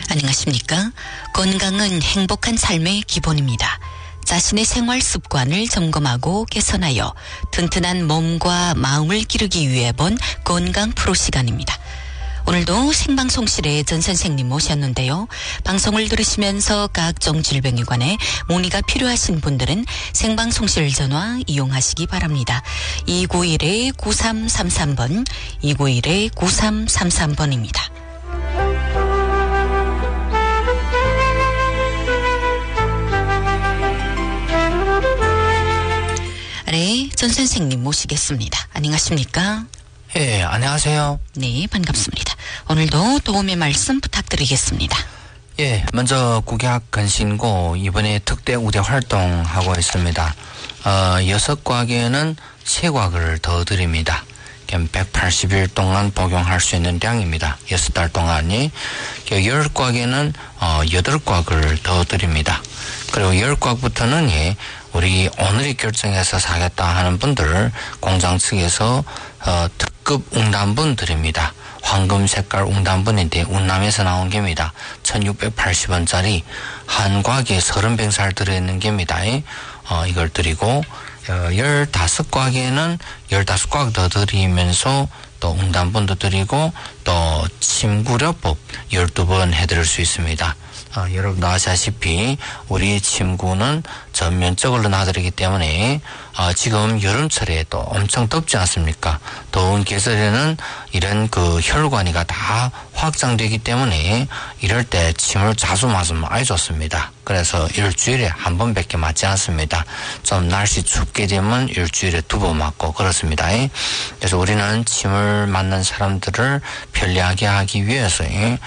안녕하십니까? 건강은 행복한 삶의 기본입니다. 자신의 생활 습관을 점검하고 개선하여 튼튼한 몸과 마음을 기르기 위해 본 건강 프로 시간입니다. 오늘도 생방송실에 전 선생님 모셨는데요. 방송을 들으시면서 각종 질병에 관해 문의가 필요하신 분들은 생방송실 전화 이용하시기 바랍니다. 291-9333번, 291-9333번입니다. 네, 전 선생님 모시겠습니다. 안녕하십니까? 예, 안녕하세요. 네, 반갑습니다. 오늘도 도움의 말씀 부탁드리겠습니다. 예, 먼저 국약 건신고 이번에 특대 우대 활동하고 있습니다. 6과학에는 3과학을 더 드립니다. 180일 동안 복용할 수 있는 양입니다. 6달 동안이. 10과학에는 8과학을 더 드립니다. 그리고 10과학부터는 예, 우리 오늘이 결정해서 사겠다 하는 분들 공장 측에서 특급 웅단분 드립니다. 황금 색깔 웅단분인데 운남에서 나온 겁니다. 1680원짜리 한 과학에 30병살 들어있는 겁니다. 이걸 드리고 15과학에는 15과학 더 드리면서 또 웅단분도 드리고 또 침구려법 12번 해드릴 수 있습니다. 여러분도 아시다시피 우리 침구는 전면적으로 놔드리기 때문에 지금 여름철에 또 엄청 덥지 않습니까? 더운 계절에는 이런 그 혈관이가 다 확장되기 때문에 이럴 때 침을 자주 맞으면 아주 좋습니다. 그래서 일주일에 한 번밖에 맞지 않습니다. 좀 날씨 춥게 되면 일주일에 2번 맞고 그렇습니다. 그래서 우리는 침을 맞는 사람들을 편리하게 하기 위해서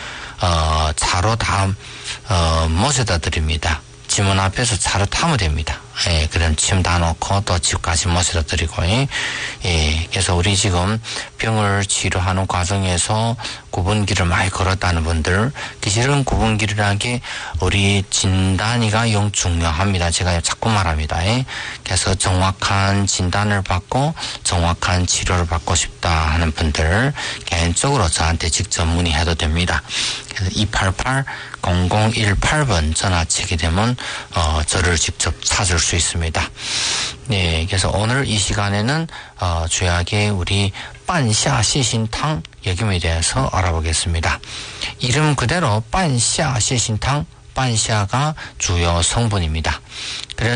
차로 다 모셔다 드립니다. 집문 앞에서 차로 타면 됩니다. 예, 그럼 침 다 놓고 또 집까지 모셔다 드리고, 예, 그래서 우리 지금 병을 치료하는 과정에서 구분기를 많이 걸었다는 분들, 사실은 구분기라는 게 우리 진단이가 영 중요합니다. 제가 자꾸 말합니다. 예. 그래서 정확한 진단을 받고 정확한 치료를 받고 싶다 하는 분들 개인적으로 저한테 직접 문의해도 됩니다. 그래서 288-0018번 전화치게 되면 저를 직접 찾을 수 있습니다. 네, 그래서 오늘 이 시간에는 주요하게 우리 반샤 시신탕 역임에 대해서 알아보겠습니다. 이름 그대로 반샤 시신탕, 반샤가 주요 성분입니다. 그래서